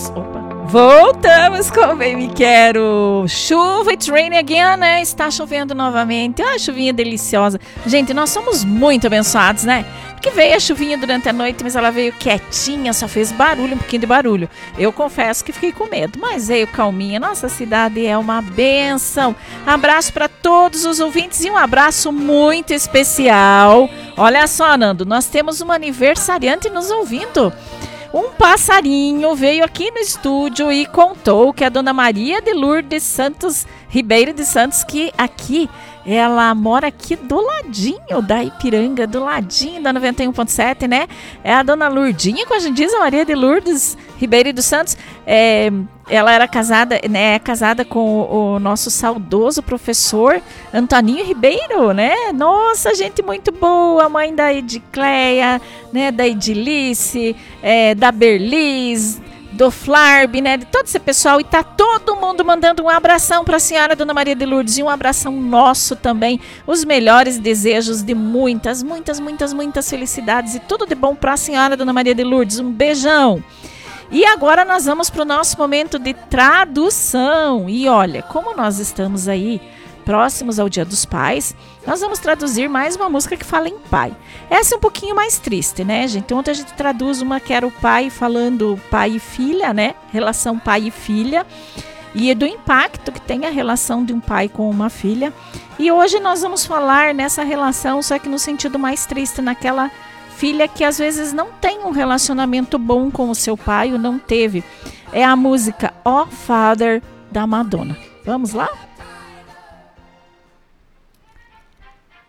Opa. Voltamos com Bem Me Quero. Chuva, it's raining again, né? Está chovendo novamente. Ah, chuvinha deliciosa. Gente, nós somos muito abençoados, né? Porque veio a chuvinha durante a noite, mas ela veio quietinha, só fez barulho, um pouquinho de barulho. Eu confesso que fiquei com medo, mas veio calminha. Nossa cidade é uma bênção. Abraço para todos os ouvintes e um abraço muito especial. Olha só, Nando, nós temos uma aniversariante nos ouvindo. Um passarinho veio aqui no estúdio e contou que a dona Maria de Lourdes Santos Ribeiro de Santos, que aqui, ela mora aqui do ladinho da Ipiranga, do ladinho da 91.7, né? É a dona Lourdinha, como a gente diz, a Maria de Lourdes Ribeiro dos Santos. Ela era casada, né? Casada com o nosso saudoso professor Antoninho Ribeiro, né? Nossa, gente muito boa, mãe da Edicleia, né? Da Edilice, da Berliz, do Flarb, né? De todo esse pessoal. E tá todo mundo mandando um abração para a senhora Dona Maria de Lourdes e um abração nosso também. Os melhores desejos de muitas felicidades e tudo de bom para a senhora Dona Maria de Lourdes. Um beijão. E agora nós vamos para o nosso momento de tradução. E olha, como nós estamos aí próximos ao Dia dos Pais, nós vamos traduzir mais uma música que fala em pai. Essa é um pouquinho mais triste, né, gente? Ontem a gente traduz uma que era o pai falando pai e filha, né? Relação pai e filha. E do impacto que tem a relação de um pai com uma filha. E hoje nós vamos falar nessa relação, só que no sentido mais triste, naquela filha que às vezes não tem um relacionamento bom com o seu pai ou não teve. É a música Oh Father, da Madonna. Vamos lá?